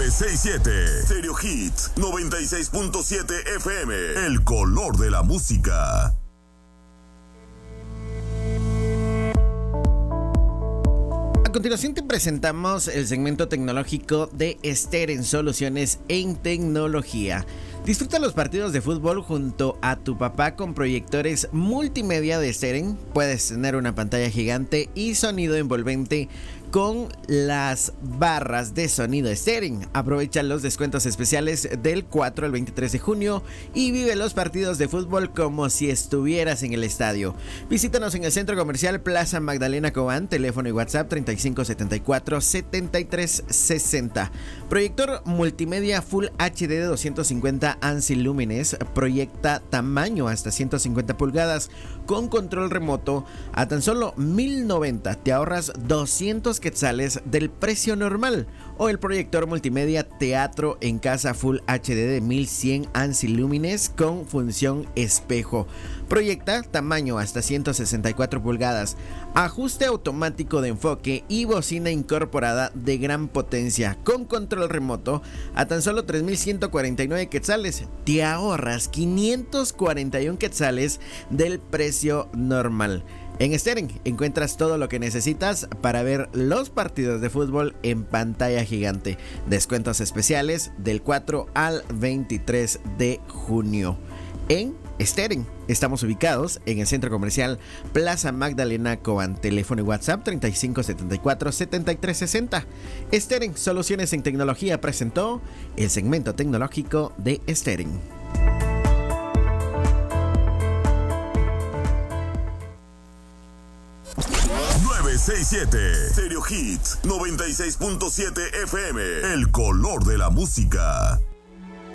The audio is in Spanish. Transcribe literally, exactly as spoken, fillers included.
nueve seis siete Stereo Hits noventa y seis punto siete F M. El color de la música. A continuación te presentamos el segmento tecnológico de Steren Soluciones en Tecnología. Disfruta los partidos de fútbol junto a tu papá con proyectores multimedia de Steren. Puedes tener una pantalla gigante y sonido envolvente con las barras de sonido Steren. Aprovecha los descuentos especiales del cuatro al veintitrés de junio y vive los partidos de fútbol como si estuvieras en el estadio. Visítanos en el Centro Comercial Plaza Magdalena Cobán, teléfono y WhatsApp treinta y cinco setenta y cuatro setenta y tres sesenta. Proyector multimedia Full H D de doscientos cincuenta ANSI lúmenes, proyecta tamaño hasta ciento cincuenta pulgadas con control remoto a tan solo mil noventa. Te ahorras doscientos quetzales del precio normal. O el proyector multimedia Teatro en Casa Full H D de mil cien ANSI lúmenes con función espejo. Proyecta tamaño hasta ciento sesenta y cuatro pulgadas, ajuste automático de enfoque y bocina incorporada de gran potencia con control remoto a tan solo tres mil ciento cuarenta y nueve quetzales. Te ahorras quinientos cuarenta y uno quetzales del precio normal. En Steren encuentras todo lo que necesitas para ver los partidos de fútbol en pantalla gigante. Descuentos especiales del cuatro al veintitrés de junio. En Steren estamos ubicados en el Centro Comercial Plaza Magdalena Cobán. Teléfono y WhatsApp treinta y cinco setenta y cuatro setenta y tres sesenta. Steren Soluciones en Tecnología presentó el segmento tecnológico de Steren. nueve seis siete Stereo Hits noventa y seis punto siete F M. El color de la música.